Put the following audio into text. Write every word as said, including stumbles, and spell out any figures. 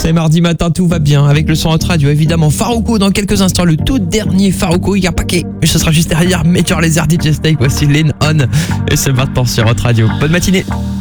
C'est mardi matin, tout va bien avec le son Hot Radio, évidemment. Farruko dans quelques instants, le tout dernier Farruko, il y a paquet. Mais ce sera juste derrière Major Lazer D J Snake, voici Lean On. Et c'est maintenant sur Hot Radio. Bonne matinée.